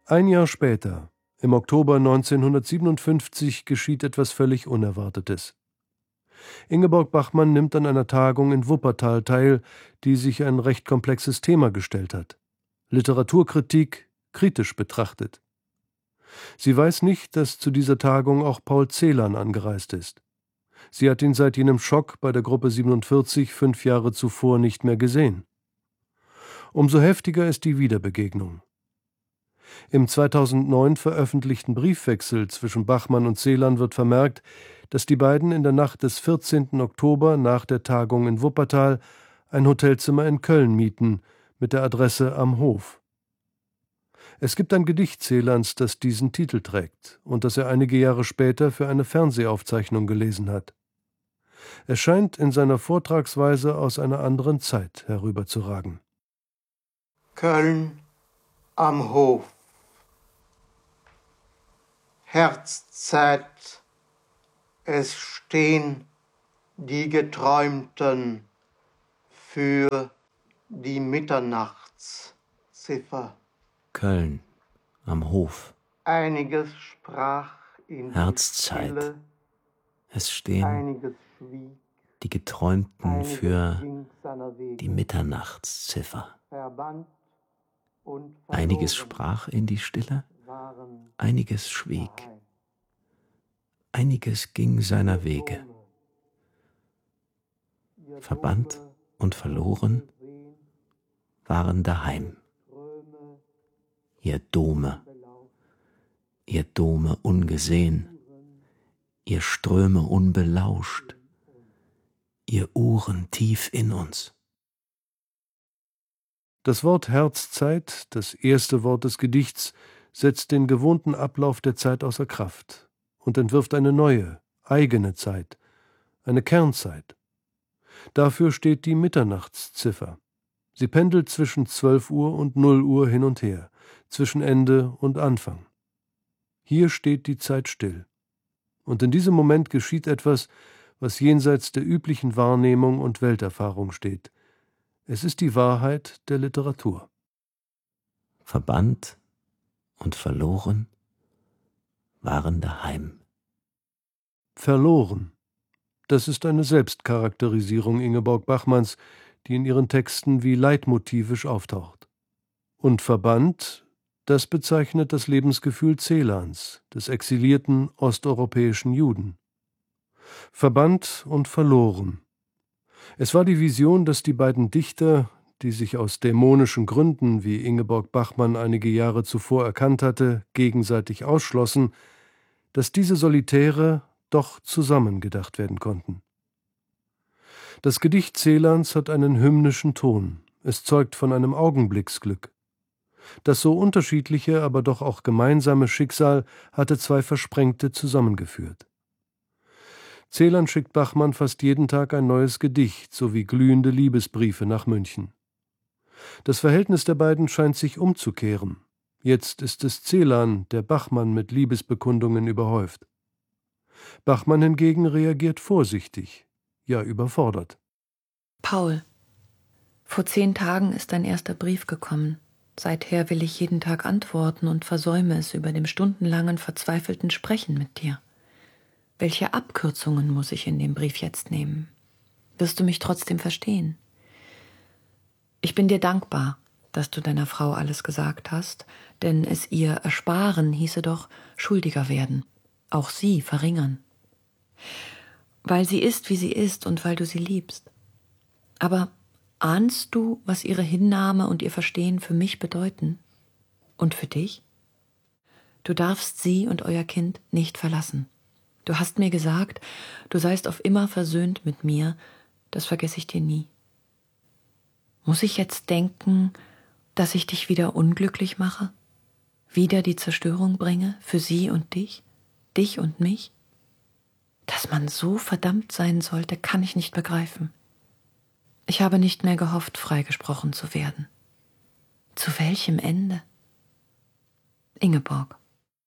Ein Jahr später, im Oktober 1957, geschieht etwas völlig Unerwartetes. Ingeborg Bachmann nimmt an einer Tagung in Wuppertal teil, die sich ein recht komplexes Thema gestellt hat: Literaturkritik kritisch betrachtet. Sie weiß nicht, dass zu dieser Tagung auch Paul Celan angereist ist. Sie hat ihn seit jenem Schock bei der Gruppe 47 5 Jahre zuvor nicht mehr gesehen. Umso heftiger ist die Wiederbegegnung. Im 2009 veröffentlichten Briefwechsel zwischen Bachmann und Celan wird vermerkt, dass die beiden in der Nacht des 14. Oktober nach der Tagung in Wuppertal ein Hotelzimmer in Köln mieten, mit der Adresse Am Hof. Es gibt ein Gedicht Celans, das diesen Titel trägt und das er einige Jahre später für eine Fernsehaufzeichnung gelesen hat. Es scheint in seiner Vortragsweise aus einer anderen Zeit herüberzuragen. Köln am Hof. Herzzeit, es stehen die Geträumten für die Mitternachtsziffer. Köln am Hof. Einiges sprach in Herzzeit, die Stille, es stehen einiges schwieg, die Geträumten einiges für ging seiner Wege, die Mitternachtsziffer. verbannt und Einiges verloren sprach in die Stille, waren einiges schwieg, daheim. einiges ging seiner Ihr Wege. Dome, ihr Verbannt Dome, und verloren ungesehen, waren daheim. Ströme, Ihr Dome, belauscht, ihr Dome ungesehen, ihr Ströme unbelauscht, ihr Uhren tief in uns. Das Wort Herzzeit, das erste Wort des Gedichts, setzt den gewohnten Ablauf der Zeit außer Kraft und entwirft eine neue, eigene Zeit, eine Kernzeit. Dafür steht die Mitternachtsziffer. Sie pendelt zwischen 12 Uhr und 0 Uhr hin und her, zwischen Ende und Anfang. Hier steht die Zeit still. Und in diesem Moment geschieht etwas, was jenseits der üblichen Wahrnehmung und Welterfahrung steht. Es ist die Wahrheit der Literatur. Verbannt und verloren waren daheim. Verloren. Das ist eine Selbstcharakterisierung Ingeborg Bachmanns, die in ihren Texten wie leitmotivisch auftaucht. Und verbannt, das bezeichnet das Lebensgefühl Celans, des exilierten osteuropäischen Juden. Verbannt und verloren. Es war die Vision, dass die beiden Dichter, die sich aus dämonischen Gründen, wie Ingeborg Bachmann einige Jahre zuvor erkannt hatte, gegenseitig ausschlossen, dass diese Solitäre doch zusammengedacht werden konnten. Das Gedicht Celans hat einen hymnischen Ton. Es zeugt von einem Augenblicksglück. Das so unterschiedliche, aber doch auch gemeinsame Schicksal hatte zwei Versprengte zusammengeführt. Celan schickt Bachmann fast jeden Tag ein neues Gedicht sowie glühende Liebesbriefe nach München. Das Verhältnis der beiden scheint sich umzukehren. Jetzt ist es Celan, der Bachmann mit Liebesbekundungen überhäuft. Bachmann hingegen reagiert vorsichtig, ja überfordert. Paul, vor 10 Tagen ist dein erster Brief gekommen. Seither will ich jeden Tag antworten und versäume es über dem stundenlangen, verzweifelten Sprechen mit dir. Welche Abkürzungen muss ich in dem Brief jetzt nehmen? Wirst du mich trotzdem verstehen? Ich bin dir dankbar, dass du deiner Frau alles gesagt hast, denn es ihr ersparen hieße doch schuldiger werden, auch sie verringern. Weil sie ist, wie sie ist und weil du sie liebst. Aber ahnst du, was ihre Hinnahme und ihr Verstehen für mich bedeuten? Und für dich? Du darfst sie und euer Kind nicht verlassen. Du hast mir gesagt, du seist auf immer versöhnt mit mir, das vergesse ich dir nie. Muss ich jetzt denken, dass ich dich wieder unglücklich mache? Wieder die Zerstörung bringe für sie und dich und mich? Dass man so verdammt sein sollte, kann ich nicht begreifen. Ich habe nicht mehr gehofft, freigesprochen zu werden. Zu welchem Ende? Ingeborg.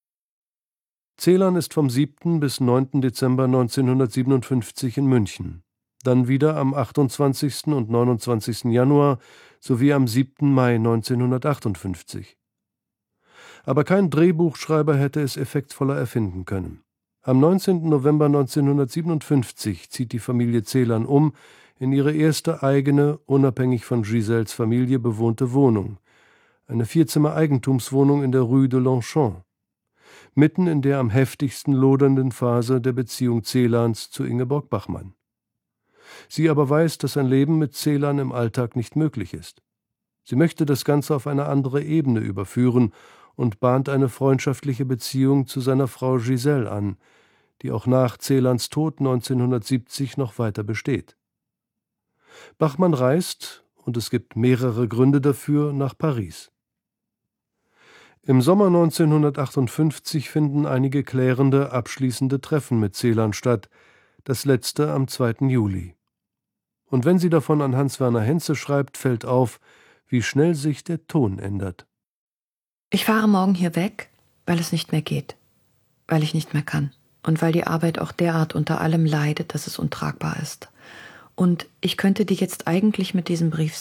Celan ist vom 7. bis 9. Dezember 1957 in München, dann wieder am 28. und 29. Januar sowie am 7. Mai 1958. Aber kein Drehbuchschreiber hätte es effektvoller erfinden können. Am 19. November 1957 zieht die Familie Celan um in ihre erste eigene, unabhängig von Giselles Familie bewohnte Wohnung, eine 4-Zimmer-Eigentumswohnung in der Rue de Longchamp, mitten in der am heftigsten lodernden Phase der Beziehung Celans zu Ingeborg Bachmann. Sie aber weiß, dass ein Leben mit Celan im Alltag nicht möglich ist. Sie möchte das Ganze auf eine andere Ebene überführen und bahnt eine freundschaftliche Beziehung zu seiner Frau Giselle an, die auch nach Celans Tod 1970 noch weiter besteht. Bachmann reist, und es gibt mehrere Gründe dafür, nach Paris. Im Sommer 1958 finden einige klärende, abschließende Treffen mit Celan statt, das letzte am 2. Juli. Und wenn sie davon an Hans-Werner Henze schreibt, fällt auf, wie schnell sich der Ton ändert. Ich fahre morgen hier weg, weil es nicht mehr geht, weil ich nicht mehr kann und weil die Arbeit auch derart unter allem leidet, dass es untragbar ist. Und ich könnte dir jetzt eigentlich mit diesem Brief